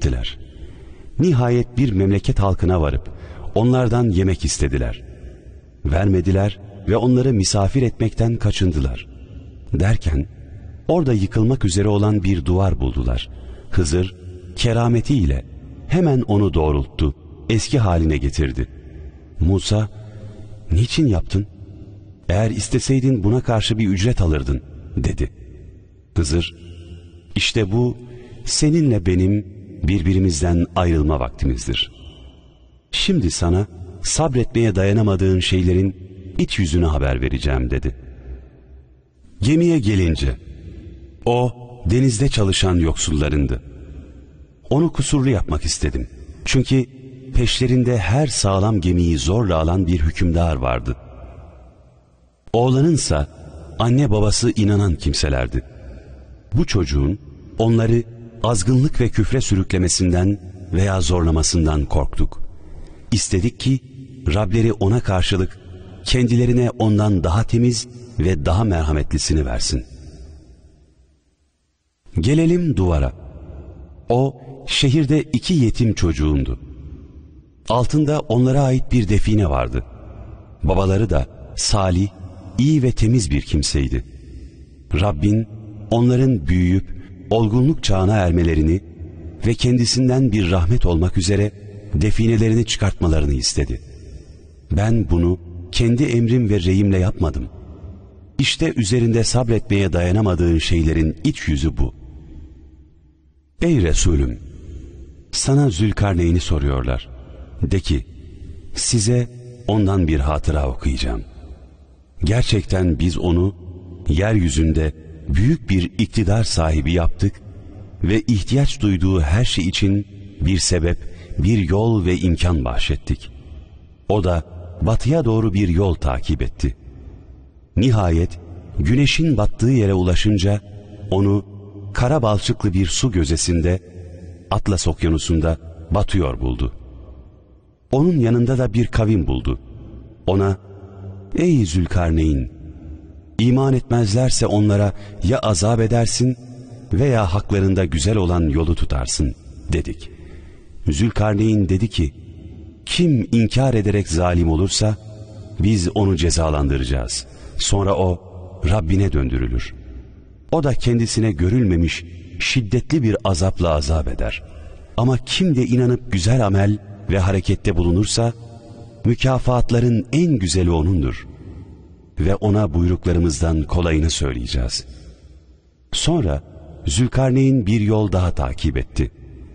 gittiler. Nihayet bir memleket halkına varıp onlardan yemek istediler. Vermediler ve onları misafir etmekten kaçındılar. Derken orada yıkılmak üzere olan bir duvar buldular. Hızır kerametiyle hemen onu doğrulttu, eski haline getirdi. Musa, "Niçin yaptın? Eğer isteseydin buna karşı bir ücret alırdın," dedi. Hızır, "İşte bu seninle benim birbirimizden ayrılma vaktimizdir. Şimdi sana sabretmeye dayanamadığın şeylerin iç yüzünü haber vereceğim," dedi. Gemiye gelince, o denizde çalışan yoksullarındı. Onu kusurlu yapmak istedim. Çünkü peşlerinde her sağlam gemiyi zorla alan bir hükümdar vardı. Oğlanınsa anne babası inanan kimselerdi. Bu çocuğun onları azgınlık ve küfre sürüklemesinden veya zorlamasından korktuk. İstedik ki Rableri ona karşılık kendilerine ondan daha temiz ve daha merhametlisini versin. Gelelim duvara. O şehirde 2 yetim çocuğundu. Altında onlara ait bir define vardı. Babaları da salih, iyi ve temiz bir kimseydi. Rabbin onların büyüyüp olgunluk çağına ermelerini ve kendisinden bir rahmet olmak üzere definelerini çıkartmalarını istedi. Ben bunu kendi emrim ve reyimle yapmadım. İşte üzerinde sabretmeye dayanamadığın şeylerin iç yüzü bu. Ey Resulüm! Sana Zülkarneyn'i soruyorlar. De ki, size ondan bir hatıra okuyacağım. Gerçekten biz onu yeryüzünde büyük bir iktidar sahibi yaptık ve ihtiyaç duyduğu her şey için bir sebep, bir yol ve imkan bahşettik. O da batıya doğru bir yol takip etti. Nihayet güneşin battığı yere ulaşınca onu kara balçıklı bir su gözesinde Atlas okyanusunda batıyor buldu. Onun yanında da bir kavim buldu. Ona, "Ey Zülkarneyn, iman etmezlerse onlara ya azap edersin veya haklarında güzel olan yolu tutarsın," dedik. Zülkarneyn dedi ki, "Kim inkar ederek zalim olursa biz onu cezalandıracağız. Sonra o Rabbine döndürülür. O da kendisine görülmemiş şiddetli bir azapla azap eder. Ama kim de inanıp güzel amel ve harekette bulunursa mükafatların en güzeli O'nundur. Ve ona buyruklarımızdan kolayını söyleyeceğiz." Sonra Zülkarneyn bir yol daha takip etti.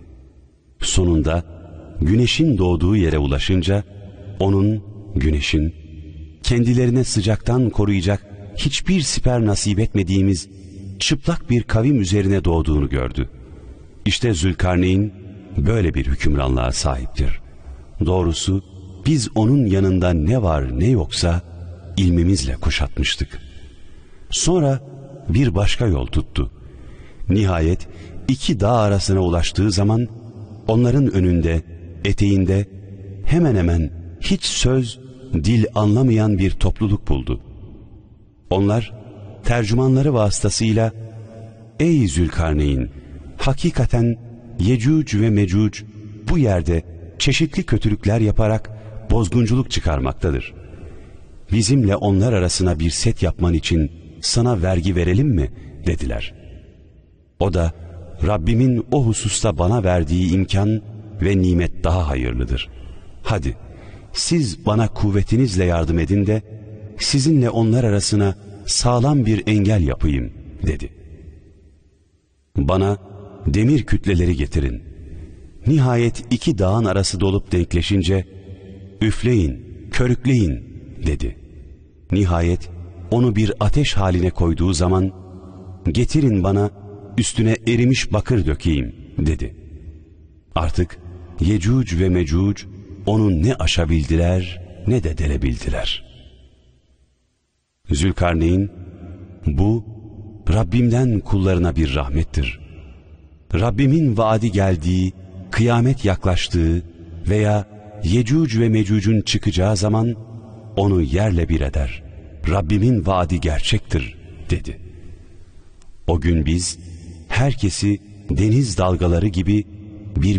Sonunda güneşin doğduğu yere ulaşınca onun, güneşin, kendilerine sıcaktan koruyacak hiçbir siper nasip etmediğimiz çıplak bir kavim üzerine doğduğunu gördü. İşte Zülkarneyn böyle bir hükümranlığa sahiptir. Doğrusu biz onun yanında ne var ne yoksa ilmimizle kuşatmıştık. Sonra bir başka yol tuttu. Nihayet 2 dağ arasına ulaştığı zaman onların önünde, eteğinde hemen hemen hiç söz, dil anlamayan bir topluluk buldu. Onlar tercümanları vasıtasıyla, "Ey Zülkarneyn, hakikaten Yecüc ve Mecüc bu yerde çeşitli kötülükler yaparak bozgunculuk çıkarmaktadır. Bizimle onlar arasına bir set yapman için sana vergi verelim mi?" dediler. O da, "Rabbimin o hususta bana verdiği imkan ve nimet daha hayırlıdır. Hadi siz bana kuvvetinizle yardım edin de sizinle onlar arasına sağlam bir engel yapayım," dedi. "Bana demir kütleleri getirin." Nihayet 2 dağın arası dolup denkleşince, "Üfleyin, körükleyin," dedi. Nihayet onu bir ateş haline koyduğu zaman, "Getirin bana üstüne erimiş bakır dökeyim," dedi. Artık Yecüc ve Mecüc onu ne aşabildiler ne de delebildiler. Zülkarneyn, "Bu Rabbimden kullarına bir rahmettir. Rabbimin vaadi geldiği, kıyamet yaklaştığı veya Yecüc ve Mecüc'ün çıkacağı zaman onu yerle bir eder. Rabbimin vaadi gerçektir," dedi. O gün biz herkesi deniz dalgaları gibi bir